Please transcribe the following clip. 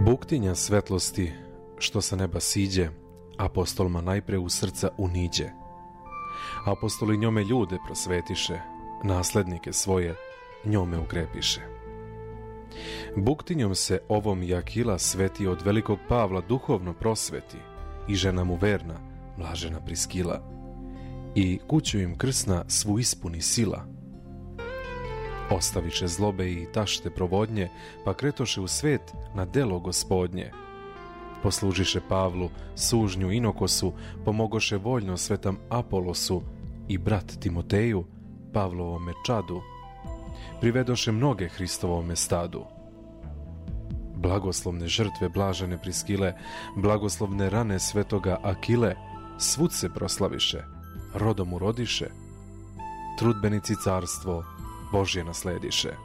Buktinja svetlosti, što sa neba siđe, apostolma najpre u srca uniđe. Apostoli njome ljude prosvetiše, naslednike svoje njome ukrepiše. Buktinjom se ovom Jakila sveti od velikog Pavla duhovno prosveti i žena mu verna, blažena Priskila, i kuću im krsna svu ispuni sila. Ostaviše zlobe i tašte provodnje, pa kretoše u svet na delo Gospodnje. Poslužiše Pavlu, sužnju Inokosu, pomogoše voljno svetam Apolosu i brat Timoteju, Pavlovome čadu. Privedoše mnoge Hristovome stadu. Blagoslovne žrtve blažene Priskile, blagoslovne rane svetoga Akile, svud se proslaviše, rodom urodiše, trudbenici carstvo Božje naslediše.